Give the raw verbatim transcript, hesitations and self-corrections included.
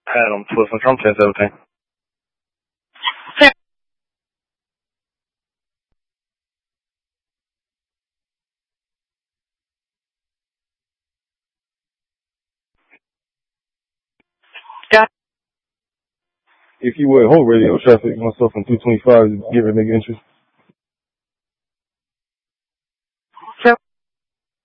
Had them twisting Trump test everything. Yeah. If you would, hold radio traffic, myself from two twenty-five, give a nigga interest.